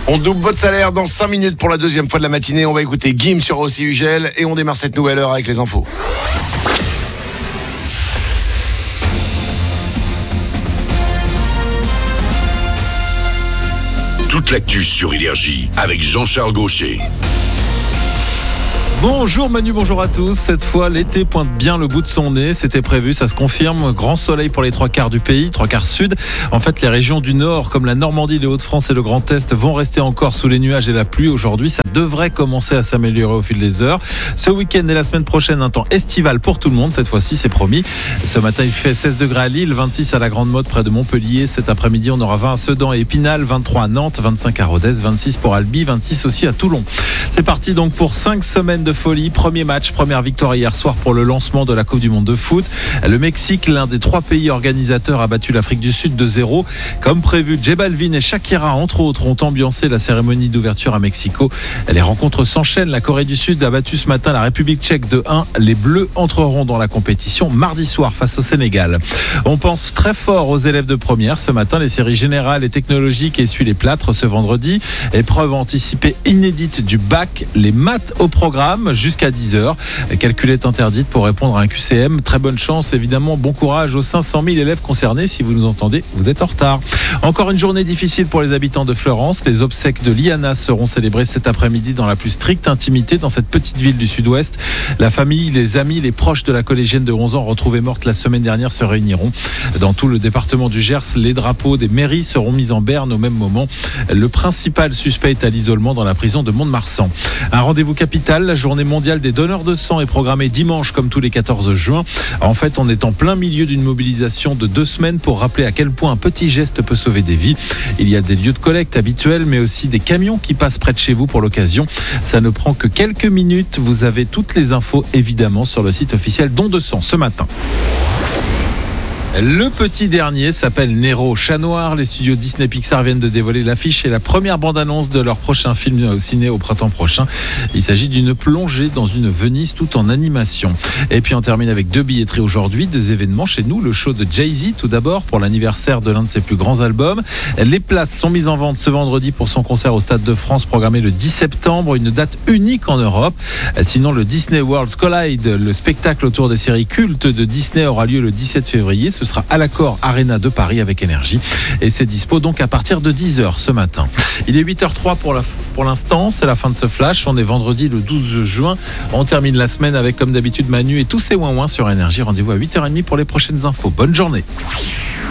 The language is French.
On double votre salaire dans 5 minutes pour la deuxième fois de la matinée. On va écouter Gims sur Rossi Ugel et on démarre cette nouvelle heure avec les infos. Toute l'actu sur Énergie avec Jean-Charles Gaucher. Bonjour Manu, bonjour à tous. Cette fois, l'été pointe bien le bout de son nez. C'était prévu, ça se confirme. Grand soleil pour les 3/4 du pays, 3/4 sud. En fait, les régions du nord, comme la Normandie, les Hauts-de-France et le Grand Est, vont rester encore sous les nuages et la pluie. Aujourd'hui, ça devrait commencer à s'améliorer au fil des heures. Ce week-end et la semaine prochaine, un temps estival pour tout le monde. Cette fois-ci, c'est promis. Ce matin, il fait 16 degrés à Lille, 26 à la Grande Motte près de Montpellier. Cet après-midi, on aura 20 à Sedan et Épinal, 23 à Nantes, 25 à Rodez, 26 pour Albi, 26 aussi à Toulon. C'est parti donc pour 5 semaines de folie. Premier match, première victoire hier soir pour le lancement de la Coupe du Monde de foot. Le Mexique, l'un des 3 pays organisateurs, a battu l'Afrique du Sud 2-0. Comme prévu, J Balvin et Shakira, entre autres, ont ambiancé la cérémonie d'ouverture à Mexico. Les rencontres s'enchaînent. La Corée du Sud a battu ce matin la République tchèque 2-1. Les Bleus entreront dans la compétition mardi soir face au Sénégal. On pense très fort aux élèves de première. Ce matin, les séries générales et technologiques essuient les plâtres ce vendredi. Épreuve anticipée inédite du bac. Les maths au programme jusqu'à 10h. Calculette interdite pour répondre à un QCM. Très bonne chance, évidemment. Bon courage aux 500 000 élèves concernés. Si vous nous entendez, vous êtes en retard. Encore une journée difficile pour les habitants de Fleurance. Les obsèques de Liana seront célébrées cet après-midi dans la plus stricte intimité dans cette petite ville du sud-ouest. La famille, les amis, les proches de la collégienne de 11 ans retrouvée morte la semaine dernière se réuniront. Dans tout le département du Gers, les drapeaux des mairies seront mis en berne au même moment. Le principal suspect est à l'isolement dans la prison de Mont-de-Marsan. Un rendez-vous capital, la journée mondiale des donneurs de sang est programmée dimanche comme tous les 14 juin. En fait, on est en plein milieu d'une mobilisation de 2 semaines pour rappeler à quel point un petit geste peut sauver des vies. Il y a des lieux de collecte habituels, mais aussi des camions qui passent près de chez vous pour l'occasion. Ça ne prend que quelques minutes. Vous avez toutes les infos, évidemment, sur le site officiel Don de Sang ce matin. Le petit dernier s'appelle Nero. Chat Noir, les studios Disney Pixar viennent de dévoiler l'affiche et la première bande-annonce de leur prochain film au ciné au printemps prochain. Il s'agit d'une plongée dans une Venise tout en animation. Et puis on termine avec 2 billetteries aujourd'hui, 2 événements chez nous. Le show de Jay-Z tout d'abord pour l'anniversaire de l'un de ses plus grands albums. Les places sont mises en vente ce vendredi pour son concert au Stade de France programmé le 10 septembre, une date unique en Europe. Sinon, le Disney Worlds Collide, le spectacle autour des séries cultes de Disney, aura lieu le 17 février. Ce sera à l'Accor Arena de Paris avec Énergie. Et c'est dispo donc à partir de 10h ce matin. Il est 8h03 pour l'instant. C'est la fin de ce flash. On est vendredi le 12 juin. On termine la semaine avec, comme d'habitude, Manu et tous ses ouin-ouin sur Énergie. Rendez-vous à 8h30 pour les prochaines infos. Bonne journée.